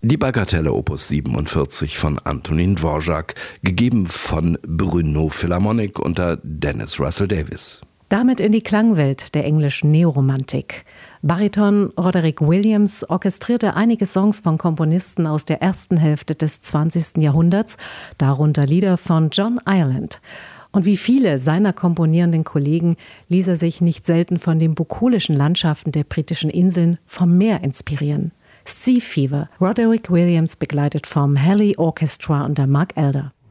Die Bagatelle Opus 47 von Antonin Dvorak, gegeben von Brno Philharmonic unter Dennis Russell Davies. Damit in die Klangwelt der englischen Neoromantik. Bariton Roderick Williams orchestrierte einige Songs von Komponisten aus der ersten Hälfte des 20. Jahrhunderts, darunter Lieder von John Ireland. Und wie viele seiner komponierenden Kollegen ließ er sich nicht selten von den bukolischen Landschaften der britischen Inseln vom Meer inspirieren. Sea Fever, Roderick Williams begleitet vom Halley Orchestra unter Mark Elder.